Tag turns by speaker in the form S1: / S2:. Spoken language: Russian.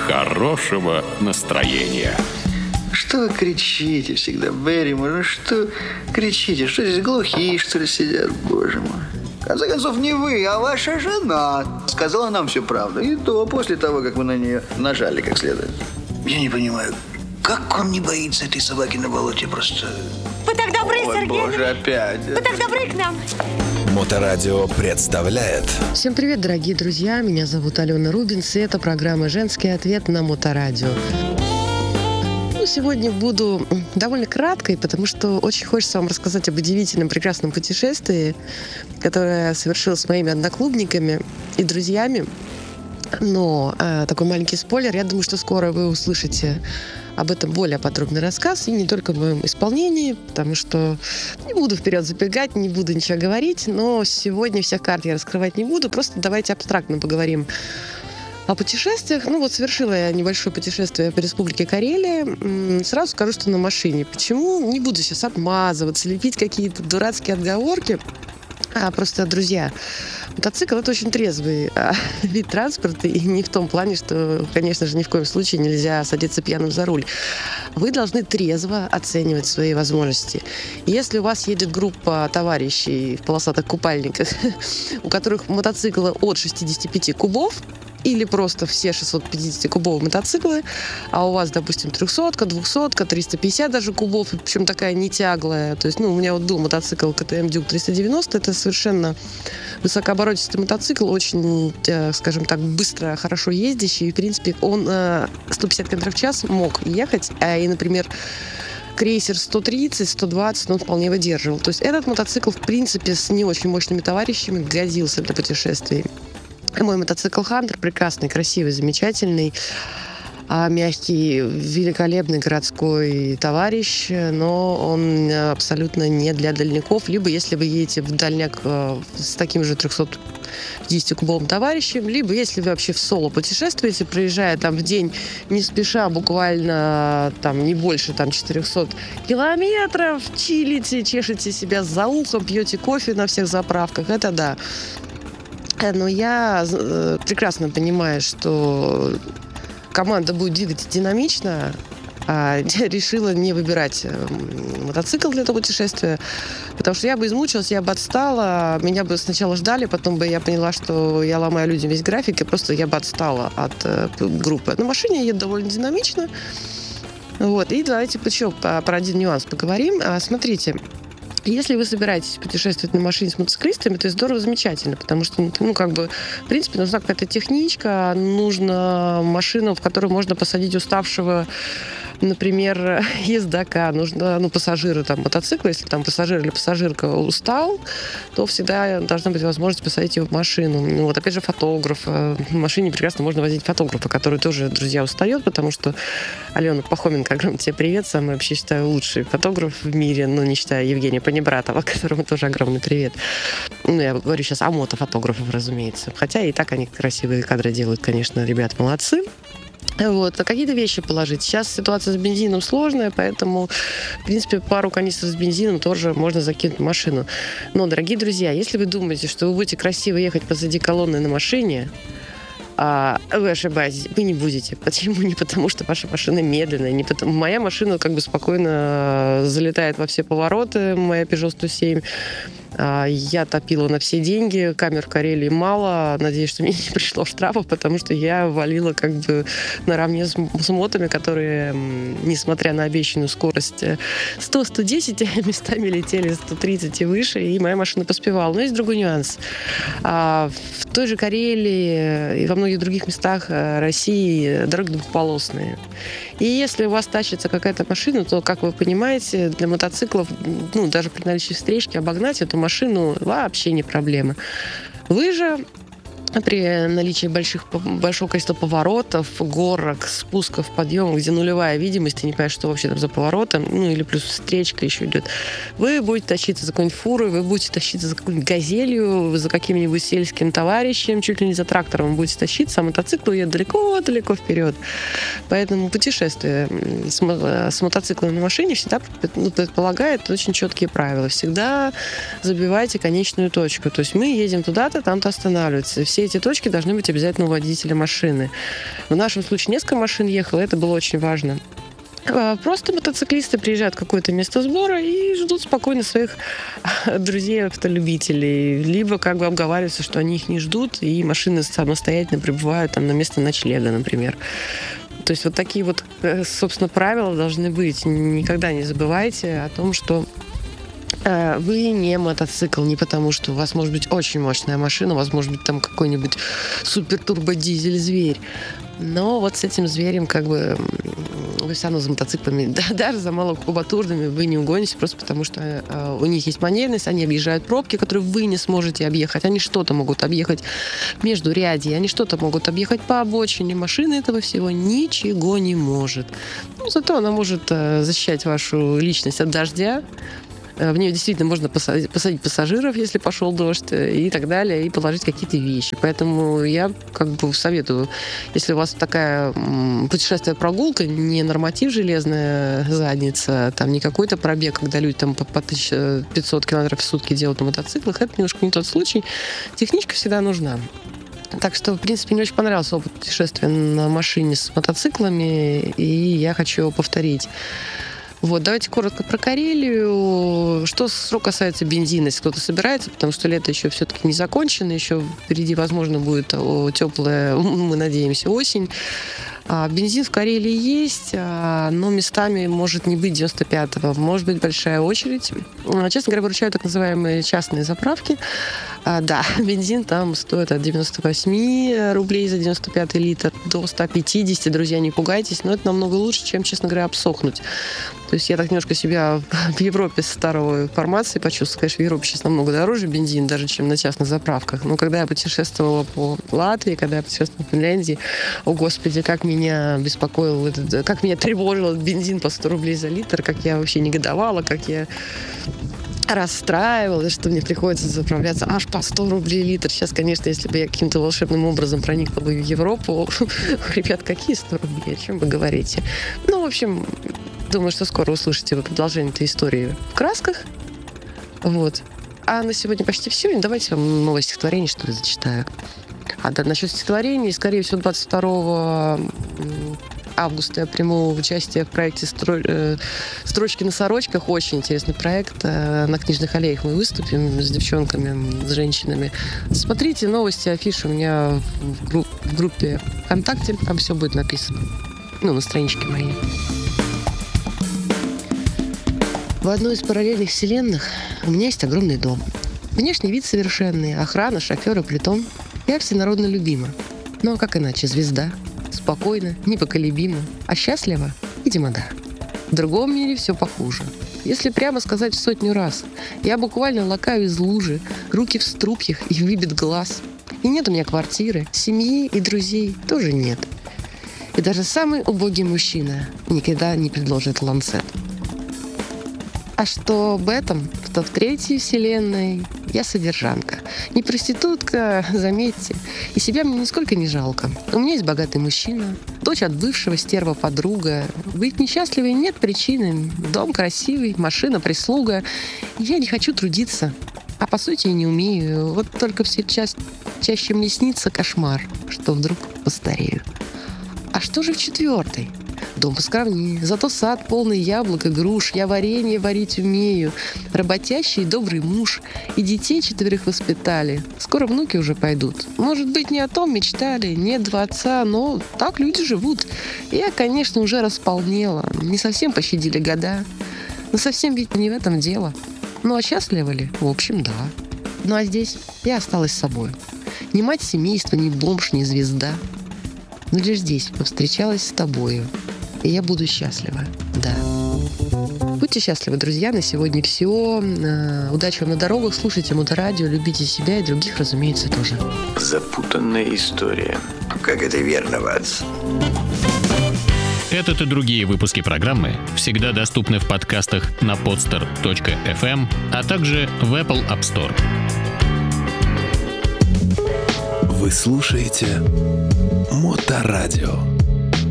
S1: хорошего настроения.
S2: Что вы кричите всегда, Берримор? Ну что кричите? Что здесь глухие, что ли, сидят? Боже мой. В конце концов, не вы, а ваша жена сказала нам всю правду. И то после того, как вы на нее нажали как следует. Я не понимаю, как он не боится этой собаки на болоте? Просто...
S3: Вы так добры,
S2: Ой,
S3: Сергей.
S2: Боже, опять.
S3: Вы так добры к нам.
S4: Моторадио представляет.
S5: Всем привет, дорогие друзья. Меня зовут Алена Рубинс, и это программа «Женский ответ» на Моторадио. Сегодня буду довольно краткой, потому что очень хочется вам рассказать об удивительном, прекрасном путешествии, которое я совершила с моими одноклубниками и друзьями. Но такой маленький спойлер, я думаю, что скоро вы услышите об этом более подробный рассказ, и не только в моем исполнении, потому что не буду вперед забегать, не буду ничего говорить, но сегодня всех карт я раскрывать не буду, просто давайте абстрактно поговорим о путешествиях. Совершила я небольшое путешествие по Республике Карелия. Сразу скажу, что на машине. Почему? Не буду сейчас обмазываться, лепить какие-то дурацкие отговорки. Просто, друзья, мотоцикл — это очень трезвый вид транспорта, и не в том плане, что, конечно же, ни в коем случае нельзя садиться пьяным за руль. Вы должны трезво оценивать свои возможности. Если у вас едет группа товарищей в полосатых купальниках, у которых мотоциклы от 65 кубов, или просто все 650-кубовые мотоциклы, а у вас, допустим, 300-ка, 200-ка, 350 даже кубов, причем такая не тяглая. То есть, у меня был мотоцикл КТМ Дюк 390, это совершенно высокооборотистый мотоцикл, очень, скажем так, быстро, хорошо ездящий, и, в принципе, он 150 км в час мог ехать, и, например, крейсер 130, 120 он вполне выдерживал. То есть этот мотоцикл, в принципе, с не очень мощными товарищами годился для путешествий. Мой мотоцикл Хантер прекрасный, красивый, замечательный, мягкий, великолепный городской товарищ, но он абсолютно не для дальняков. Либо если вы едете в дальняк с таким же 350-кубовым товарищем, либо если вы вообще в соло путешествуете, проезжая в день не спеша, буквально не больше 400 километров, чилите, чешете себя за ухом, пьете кофе на всех заправках, это да. Но я прекрасно понимаю, что команда будет двигаться динамично, а я решила не выбирать мотоцикл для этого путешествия, потому что я бы измучилась, я бы отстала, меня бы сначала ждали, потом бы я поняла, что я ломаю людям весь график, и просто я бы отстала от группы. На машине я еду довольно динамично. И давайте еще про один нюанс поговорим. Смотрите. Если вы собираетесь путешествовать на машине с мотоциклистами, то это здорово, замечательно, потому что, в принципе, нужна какая-то техничка, нужна машина, в которую можно посадить уставшего, например, ездока, нужно, пассажира мотоцикла, если пассажир или пассажирка устал, то всегда должна быть возможность посадить его в машину. Опять же, фотограф. В машине прекрасно можно возить фотографа, который тоже, друзья, устает, потому что Алена Пахоменко, огромный тебе привет, самый, вообще считаю, лучший фотограф в мире, не считая Евгения Панибратова, которому тоже огромный привет. Я говорю сейчас о мотофотографах, разумеется. Хотя и так они красивые кадры делают, конечно, ребят молодцы. А какие-то вещи положить. Сейчас ситуация с бензином сложная, поэтому, в принципе, пару канистр с бензином тоже можно закинуть в машину. Но, дорогие друзья, если вы думаете, что вы будете красиво ехать позади колонны на машине, вы ошибаетесь, вы не будете. Почему? Не потому, что ваша машина медленная. Моя машина спокойно залетает во все повороты, моя Peugeot 107. Я топила на все деньги, камер в Карелии мало. Надеюсь, что мне не пришло штрафов, потому что я валила наравне с мотами, которые, несмотря на обещанную скорость 100-110, местами летели 130 и выше, и моя машина поспевала. Но есть другой нюанс. В той же Карелии и во многих других местах России дороги двухполосные. И если у вас тащится какая-то машина, то, как вы понимаете, для мотоциклов, даже при наличии встречки, обогнать эту машину вообще не проблема. Вы же при наличии большого количества поворотов, горок, спусков, подъемов, где нулевая видимость, ты не понимаешь, что вообще там за поворотом, или плюс встречка еще идет, вы будете тащиться за какой-нибудь фурой, вы будете тащиться за какой-нибудь газелью, за каким-нибудь сельским товарищем, чуть ли не за трактором вы будете тащиться, а мотоцикл едет далеко-далеко вперед. Поэтому путешествие с мотоциклом на машине всегда предполагает очень четкие правила. Всегда забивайте конечную точку. То есть мы едем туда-то, там-то останавливаться. Все эти точки должны быть обязательно у водителя машины. В нашем случае несколько машин ехало, это было очень важно. Просто мотоциклисты приезжают в какое-то место сбора и ждут спокойно своих друзей, автолюбителей. Либо как бы обговариваются, что они их не ждут, и машины самостоятельно прибывают там на место ночлега, например. То есть вот такие вот, собственно, правила должны быть. Никогда не забывайте о том, что вы не мотоцикл, не потому что у вас может быть очень мощная машина, у вас может быть там какой-нибудь супер-турбо-дизель-зверь. Но вот с этим зверем как бы вы все равно за мотоциклами, даже за малокубатурными вы не угоните, просто потому что у них есть маневренность, они объезжают пробки, которые вы не сможете объехать. Они что-то могут объехать между рядей, они что-то могут объехать по обочине. Машина этого всего ничего не может. Ну, зато она может защищать вашу личность от дождя. В нее действительно можно посадить пассажиров, если пошел дождь, и так далее, и положить какие-то вещи. Поэтому я как бы советую, если у вас такая путешествие-прогулка, не норматив железная задница, там не какой-то пробег, когда люди там по 1500 километров в сутки делают на мотоциклах, это немножко не тот случай. Техничка всегда нужна. Так что, в принципе, мне очень понравился опыт путешествия на машине с мотоциклами, и я хочу его повторить. Вот, давайте коротко про Карелию. Что касается бензина, если кто-то собирается, потому что лето еще все-таки не закончено, еще впереди, возможно, будет теплая, мы надеемся, осень. Бензин в Карелии есть, но местами может не быть 95-го. Может быть большая очередь. Честно говоря, выручают так называемые частные заправки. Да, бензин там стоит от 98 рублей за 95 литр до 150. Друзья, не пугайтесь, но это намного лучше, чем, честно говоря, обсохнуть. То есть я так немножко себя в Европе с старой формацией почувствовала. Конечно, в Европе сейчас намного дороже бензин, даже чем на частных заправках. Но когда я путешествовала по Латвии, когда я путешествовала по Финляндии, о господи, как меня беспокоил, как меня тревожил этот бензин по 100 рублей за литр, как я вообще негодовала, как я расстраивалась, что мне приходится заправляться аж по 100 рублей литр. Сейчас, конечно, если бы я каким-то волшебным образом проникла бы в Европу, ребят, какие 100 рублей, о чем вы говорите? Ну, в общем, думаю, что скоро услышите вы продолжение этой истории в красках. Вот. А на сегодня почти все. Давайте вам новое стихотворение, что ли, зачитаю. Да, насчет стихотворений, скорее всего, 22 августа я приму участие в проекте «Строчки на сорочках». Очень интересный проект. На Книжных аллеях мы выступим с девчонками, с женщинами. Смотрите новости, афиши у меня в группе ВКонтакте. Там все будет написано. На страничке моей. В одной из параллельных вселенных у меня есть огромный дом. Внешний вид совершенный, охрана, шофер и притон. Я всенародно любима. Ну а как иначе? Звезда. Спокойно, непоколебимо. А счастлива? Видимо, да. В другом мире все похуже. Если прямо сказать в 100 раз, я буквально лакаю из лужи, руки в струпьях и выбит глаз. И нет у меня квартиры, семьи и друзей тоже нет. И даже самый убогий мужчина никогда не предложит ланцет. А что об этом, что в третьей вселенной я содержанка. Не проститутка, заметьте. И себя мне нисколько не жалко. У меня есть богатый мужчина, дочь от бывшего, стерва подруга. Быть несчастливой нет причины. Дом красивый, машина, прислуга. Я не хочу трудиться. А по сути и не умею. Вот только все чаще мне снится кошмар, что вдруг постарею. А что же в четвертой? Дом поскромнее, зато сад полный яблок и груш. Я варенье варить умею. Работящий и добрый муж. И детей 4 воспитали. Скоро внуки уже пойдут. Может быть, не о том мечтали. Нет 2 отца, но так люди живут. Я, конечно, уже располнела. Не совсем пощадили года. Но совсем ведь не в этом дело. Ну а счастлива ли? В общем, да. Ну а здесь я осталась собой. Ни мать семейства, ни бомж, ни звезда. Но лишь здесь повстречалась с тобою. И я буду счастлива, да. Будьте счастливы, друзья. На сегодня все. Удачи вам на дорогах. Слушайте Моторадио, любите себя и других, разумеется, тоже.
S6: Запутанная история.
S2: Как это верно, Ватс?
S1: Этот и другие выпуски программы всегда доступны в подкастах на podster.fm, а также в Apple App Store.
S4: Вы слушаете Моторадио.